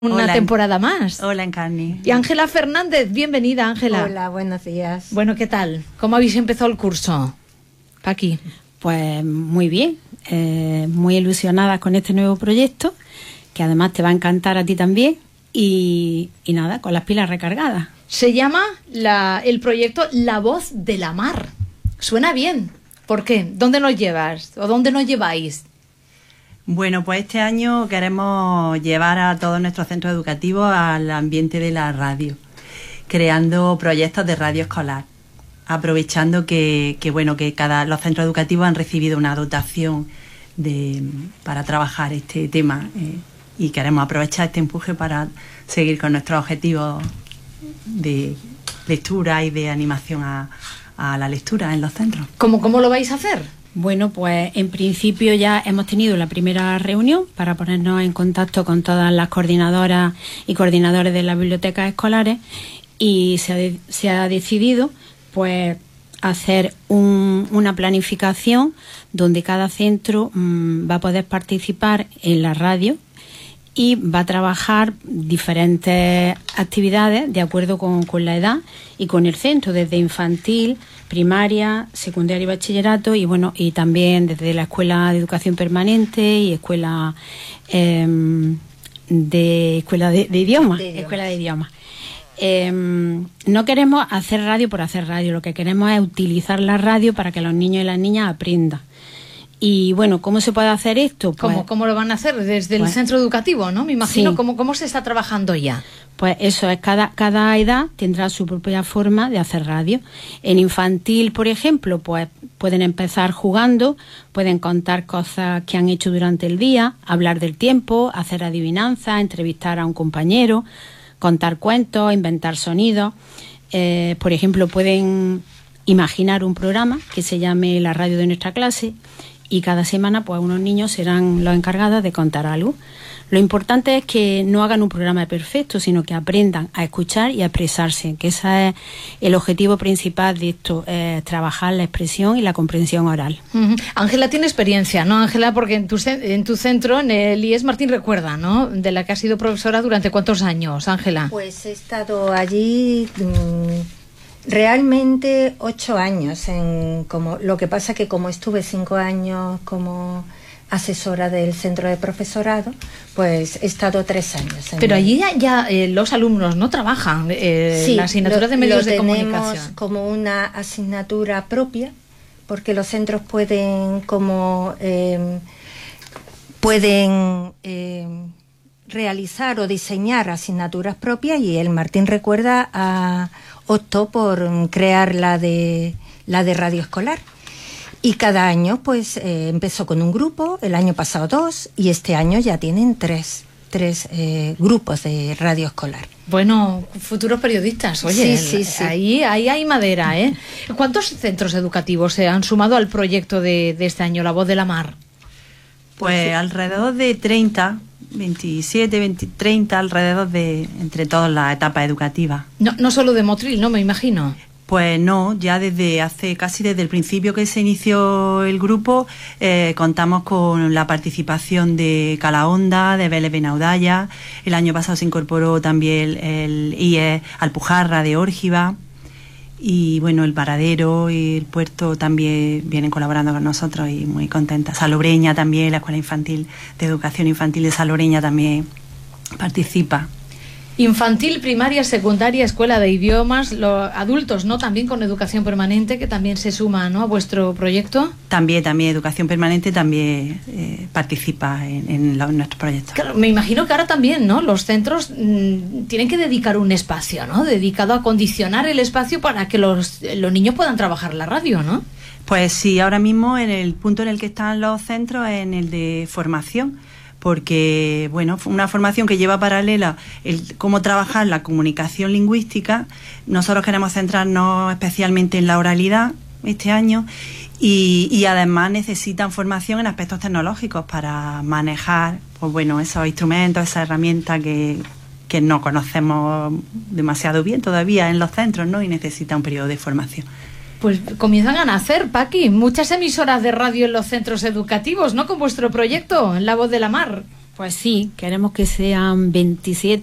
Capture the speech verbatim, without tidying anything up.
Una Hola, temporada más. Hola, Encarni. Y Ángela Fernández, bienvenida, Ángela. Hola, buenos días. Bueno, ¿qué tal? ¿Cómo habéis empezado el curso? Paqui. Pues muy bien, eh, muy ilusionada con este nuevo proyecto, que además te va a encantar a ti también, y, y nada, con las pilas recargadas. Se llama la, el proyecto La Voz de la Mar. Suena bien. ¿Por qué? ¿Dónde nos llevas? ¿O dónde nos lleváis? Bueno, pues este año queremos llevar a todos nuestros centros educativos al ambiente de la radio, creando proyectos de radio escolar, aprovechando que, que bueno, que cada los centros educativos han recibido una dotación de, para trabajar este tema eh, y queremos aprovechar este empuje para seguir con nuestros objetivos de lectura y de animación a, a la lectura en los centros. ¿Cómo, cómo lo vais a hacer? Bueno, pues en principio ya hemos tenido la primera reunión para ponernos en contacto con todas las coordinadoras y coordinadores de las bibliotecas escolares y se ha, de, se ha decidido pues hacer un, una planificación donde cada centro mmm, va a poder participar en la radio y va a trabajar diferentes actividades de acuerdo con, con la edad y con el centro, desde infantil, primaria, secundaria y bachillerato, y bueno, y también desde la Escuela de Educación Permanente y Escuela eh, de Escuela de, de Idiomas, de idiomas. Escuela de Idiomas. Eh, no queremos hacer radio por hacer radio, lo que queremos es utilizar la radio para que los niños y las niñas aprendan. Y bueno, ¿cómo se puede hacer esto? Pues, ¿Cómo, ¿Cómo lo van a hacer? Desde pues, el centro educativo, ¿no? Me imagino. Sí. ¿Cómo, ¿Cómo se está trabajando ya? Pues eso es, cada, cada edad tendrá su propia forma de hacer radio. En infantil, por ejemplo, pues pueden empezar jugando, pueden contar cosas que han hecho durante el día, hablar del tiempo, hacer adivinanzas, entrevistar a un compañero, contar cuentos, inventar sonidos. Eh, por ejemplo, pueden imaginar un programa que se llame La Radio de nuestra clase, y cada semana pues unos niños serán los encargados de contar algo. Lo importante es que no hagan un programa perfecto, sino que aprendan a escuchar y a expresarse, que ese es el objetivo principal de esto, eh, trabajar la expresión y la comprensión oral. Uh-huh. Ángela tiene experiencia, ¿no, Ángela? Porque en tu, en tu centro, en el I E S Martín Recuerda, ¿no? De la que has sido profesora durante ¿cuántos años, Ángela? Pues he estado allí mmm, realmente ocho años. En como lo que pasa que como estuve cinco años como asesora del centro de profesorado, pues he estado tres años. Pero allí ya, ya eh, los alumnos no trabajan eh, sí, la asignatura lo, de medios lo de tenemos comunicación. Como una asignatura propia, porque los centros pueden como eh, pueden eh, realizar o diseñar asignaturas propias, y el Martín Recuerda a, optó por crear la de la de radio escolar. Y cada año pues eh, empezó con un grupo, el año pasado dos, y este año ya tienen tres, tres eh, grupos de radio escolar. Bueno, futuros periodistas, oye, sí, sí, sí. Ahí, ahí hay madera, ¿eh? ¿Cuántos centros educativos se han sumado al proyecto de, de este año, La Voz de la Mar? Pues sí, alrededor de treinta, veintisiete, veinte, treinta, alrededor de entre todas las etapas educativas. No, no solo de Motril, ¿no? Me imagino. Pues no, ya desde hace casi desde el principio que se inició el grupo eh, contamos con la participación de Calahonda, de Vélez Benaudalla. El año pasado se incorporó también el, el I E S Alpujarra de Órgiva, y bueno, el Paradero y el Puerto también vienen colaborando con nosotros y muy contentas. Salobreña también, la Escuela Infantil de Educación Infantil de Salobreña también participa. Infantil, primaria, secundaria, escuela de idiomas, los adultos, ¿no? También con educación permanente, que también se suma, ¿no?, a vuestro proyecto. También, también, educación permanente también eh, participa en, en, los, en nuestros proyectos. Claro, me imagino que ahora también, ¿no?, los centros mmm, tienen que dedicar un espacio, ¿no?, dedicado a acondicionar el espacio para que los, los niños puedan trabajar la radio, ¿no? Pues sí, ahora mismo en el punto en el que están los centros es en el de formación, porque, bueno, una formación que lleva paralela el cómo trabajar la comunicación lingüística. Nosotros queremos centrarnos especialmente en la oralidad este año y, y además necesitan formación en aspectos tecnológicos para manejar, pues bueno, esos instrumentos, esas herramientas que, que no conocemos demasiado bien todavía en los centros, ¿no? Y necesita un periodo de formación. Pues comienzan a nacer, Paqui, muchas emisoras de radio en los centros educativos, ¿no?, con vuestro proyecto, La Voz de la Mar. Pues sí, queremos que sean veintisiete